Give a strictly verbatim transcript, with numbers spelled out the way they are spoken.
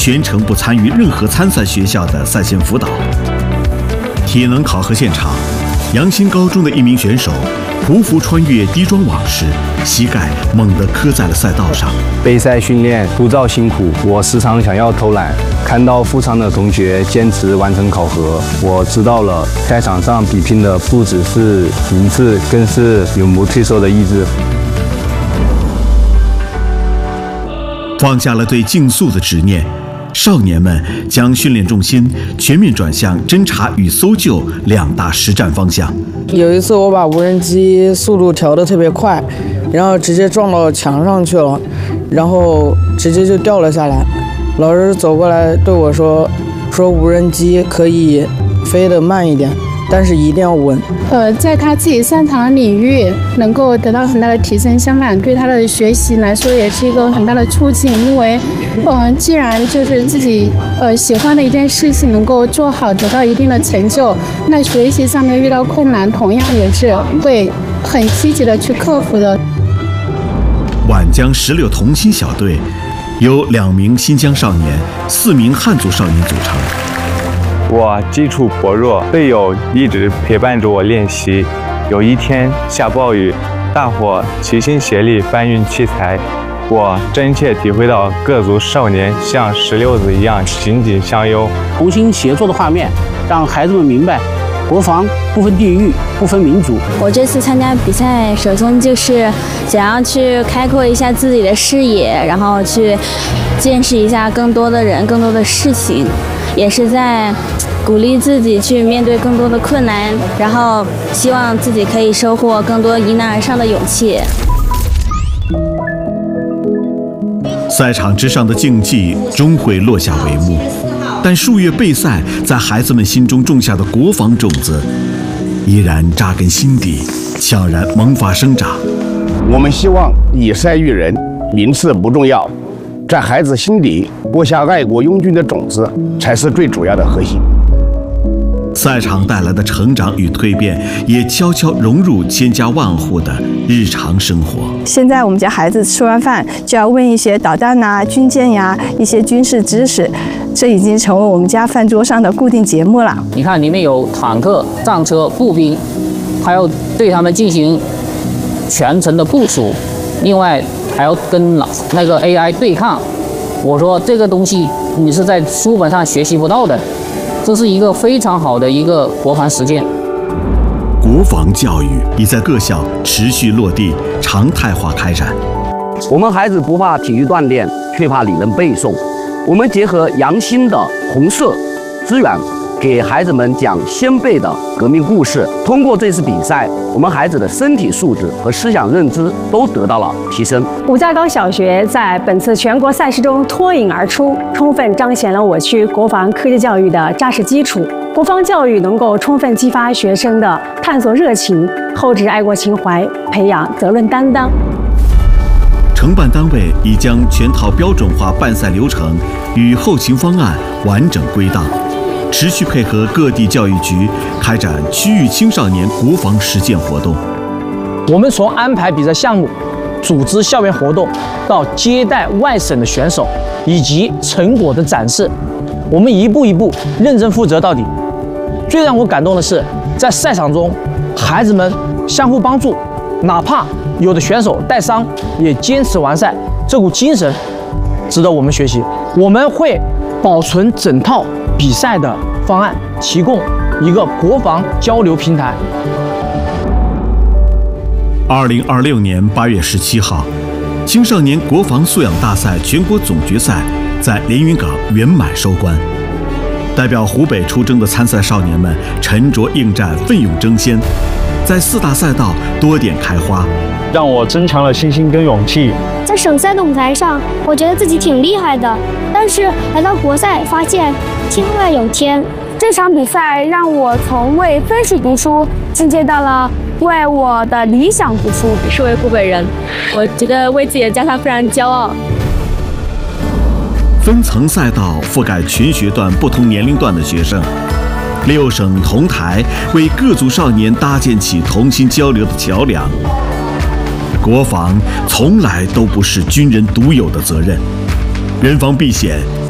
全程不参与任何参赛学校的赛前辅导。体能考核现场，阳新高中的一名选手匍匐穿越低桩网时，膝盖猛地磕在了赛道上。 备赛训练枯燥辛苦，我时常想要偷懒。看到副场的同学坚持完成考核，我知道了赛场上比拼的不只是名次，更是永不退缩的意志。 放下了对竞速的执念，少年们将训练重心全面转向侦察与搜救两大实战方向。 有一次我把无人机速度调得特别快，然后直接撞到墙上去了，然后直接就掉了下来。老师走过来对我说说无人机可以飞得慢一点，但是一定要稳。 呃，在他自己擅长的领域能够得到很大的提升，相反对他的学习来说也是一个很大的促进。因为，嗯、呃，既然就是自己呃喜欢的一件事情能够做好，得到一定的成就，那学习上面遇到困难，同样也是会很积极的去克服的。 皖江十六同心小队由两名新疆少年、四名汉族少年组成。 我基础薄弱，队友一直陪伴着我练习。有一天下暴雨，大伙齐心协力搬运器材，我真切体会到各族少年像石榴子一样紧紧相拥。 同心协作的画面，让孩子们明白，国防不分地域，不分民族。 我这次参加比赛，首先就是想要去开阔一下自己的视野，然后去见识一下更多的人、更多的事情，也是在鼓励自己去面对更多的困难，然后希望自己可以收获更多迎难而上的勇气。 赛场之上的竞技终会落下帷幕，但数月备赛在孩子们心中种下的国防种子，依然扎根心底，悄然萌发生长。 我们希望以赛育人，名次不重要，在孩子心底播下爱国拥军的种子，才是最主要的核心。 赛场带来的成长与蜕变，也悄悄融入千家万户的日常生活。 现在我们家孩子吃完饭就要问一些导弹呐、军舰呀、一些军事知识，这已经成为我们家饭桌上的固定节目了。 你看，里面有坦克、战车、步兵，还要对他们进行全程的部署，另外还要跟那个 A I 对抗。我说这个东西你是在书本上学习不到的。这是一个非常好的一个国防实践。 国防教育已在各校持续落地，常态化开展。 我们孩子不怕体育锻炼，却怕理论背诵。我们结合阳新的红色资源，给孩子们讲先辈的革命故事。通过这次比赛，我们孩子的身体素质和思想认知都得到了提升。 吴家岗小学在本次全国赛事中脱颖而出，充分彰显了我区国防科技教育的扎实基础。国防教育能够充分激发学生的探索热情、厚植爱国情怀，培养责任担当。 承办单位已将全套标准化办赛流程与后勤方案完整归档，持续配合各地教育局开展区域青少年国防实践活动。 我们从安排比赛项目、组织校园活动到接待外省的选手以及成果的展示，我们一步一步认真负责到底。最让我感动的是，在赛场中，孩子们相互帮助，哪怕有的选手带伤，也坚持完赛，这股精神值得我们学习。我们会保存整套比赛的方案，提供一个国防交流平台。 二零二六年八月十七号，青少年国防素养大赛全国总决赛在连云港圆满收官。代表湖北出征的参赛少年们沉着应战，奋勇争先，在四大赛道多点开花， 让我增强了信心跟勇气。 在省赛的舞台上，我觉得自己挺厉害的，但是来到国赛，发现天外有天。这场比赛让我从为分数读书，进阶到了为我的理想读书。 身为湖北人，我觉得为自己的家乡非常骄傲。 分层赛道覆盖全学段不同年龄段的学生，六省同台为各族少年搭建起同心交流的桥梁。国防从来都不是军人独有的责任，人防避险